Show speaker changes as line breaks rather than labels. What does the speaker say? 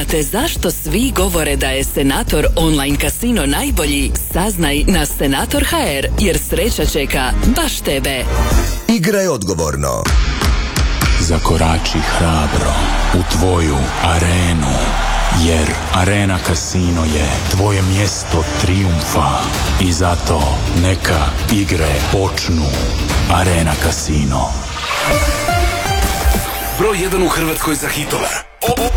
te zašto svi govore da je Senator online kasino najbolji? Saznaj na Senator HR, jer sreća čeka baš tebe.
Igraj odgovorno.
Zakorači hrabro u tvoju arenu, jer Arena Casino je tvoje mjesto trijumfa i zato neka igre počnu. Arena Casino.
Broj 1 u Hrvatskoj za hitove.